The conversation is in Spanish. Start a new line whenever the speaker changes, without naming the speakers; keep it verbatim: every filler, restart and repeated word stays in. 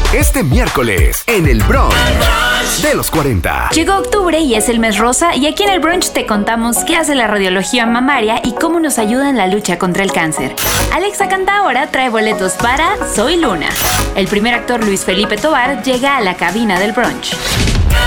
Este miércoles, en el brunch de los cuarenta.
Llegó octubre y es el mes rosa, y aquí en el brunch te contamos qué hace la radiología mamaria y cómo nos ayuda en la lucha contra el cáncer. Alexa Cantaora trae boletos para Soy Luna. El primer actor Luis Felipe Tovar llega a la cabina del brunch.